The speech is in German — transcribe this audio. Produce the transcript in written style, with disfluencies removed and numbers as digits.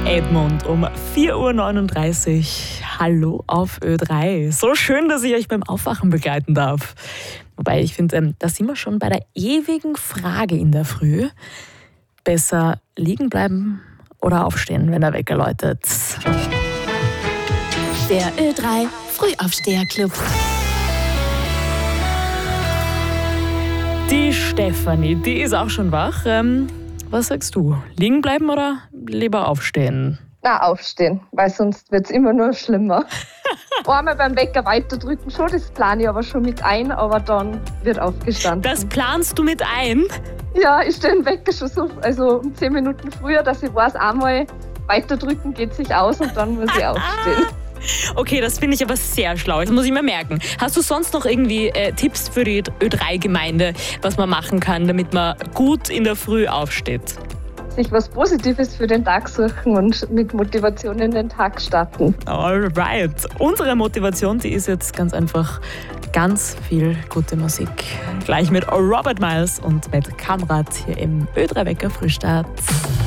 Edmund um 4.39 Uhr. Hallo auf Ö3. So schön, dass ich euch beim Aufwachen begleiten darf. Wobei ich finde, da sind wir schon bei der ewigen Frage in der Früh. Besser liegen bleiben oder aufstehen, wenn der Wecker läutet. Der Ö3 Frühaufsteher-Club. Die Stefanie, die ist auch schon wach. Was sagst du? Liegen bleiben oder lieber aufstehen? Na, aufstehen, weil sonst wird es immer nur schlimmer. Einmal beim Wecker weiterdrücken schon, das plane ich aber schon mit ein, aber dann wird aufgestanden. Das planst du mit ein? Ja, ich stelle den Wecker schon so, also um 10 Minuten früher, dass ich weiß, einmal weiterdrücken geht sich aus und dann muss ich aufstehen. Okay, das finde ich aber sehr schlau. Das muss ich mir merken. Hast du sonst noch irgendwie Tipps für die Ö3-Gemeinde, was man machen kann, damit man gut in der Früh aufsteht? Sich was Positives für den Tag suchen und mit Motivation in den Tag starten. Alright. Unsere Motivation, die ist jetzt ganz einfach ganz viel gute Musik. Gleich mit Robert Miles und mit Kamrat hier im Ö3 Wecker Frühstart.